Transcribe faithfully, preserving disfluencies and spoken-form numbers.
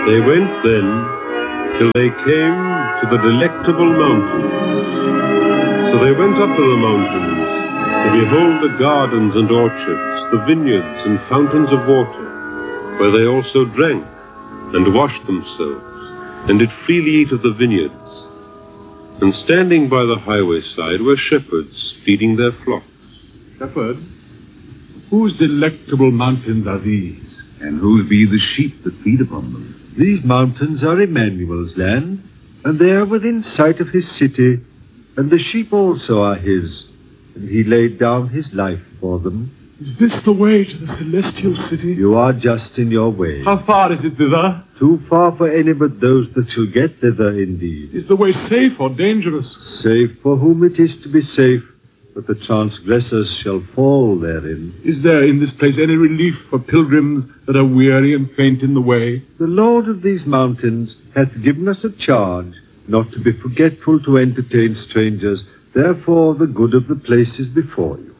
They went then till they came to the Delectable Mountains. So they went up to the mountains to behold the gardens and orchards, the vineyards and fountains of water, where they also drank and washed themselves, and did freely eat of the vineyards. And standing by the highway side were shepherds feeding their flocks. Shepherd, whose delectable mountains are these? And whose be the sheep that feed upon them? These mountains are Emmanuel's land, and they are within sight of his city, and the sheep also are his, and he laid down his life for them. Is this the way to the celestial city? You are just in your way. How far is it thither? Too far for any but those that shall get thither indeed. Is the way safe or dangerous? Safe for whom it is to be safe, but the transgressors shall fall therein. Is there in this place any relief for pilgrims that are weary and faint in the way? The Lord of these mountains hath given us a charge not to be forgetful to entertain strangers. Therefore the good of the place is before you.